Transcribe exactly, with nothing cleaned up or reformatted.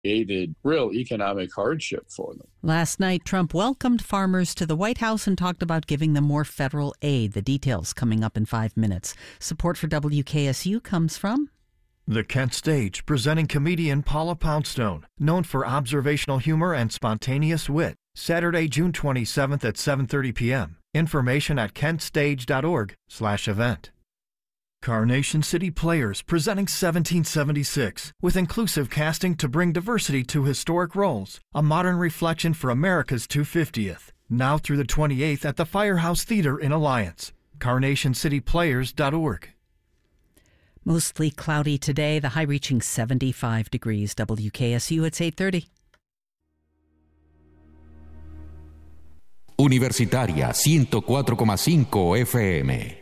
created real economic hardship for them. Last night, Trump welcomed farmers to the White House and talked about giving them more federal aid. The details coming up in five minutes. Support for W K S U comes from The Kent Stage, presenting comedian Paula Poundstone, known for observational humor and spontaneous wit. Saturday, June twenty-seventh at seven thirty p.m. Information at kentstage.org slash event. Carnation City Players, presenting seventeen seventy-six, with inclusive casting to bring diversity to historic roles. A modern reflection for America's two hundred fiftieth. Now through the twenty-eighth at the Firehouse Theater in Alliance. carnation city players dot org. Mostly cloudy today, the high reaching seventy-five degrees. W K S U, it's eight thirty. Universitaria ciento cuatro coma cinco F M.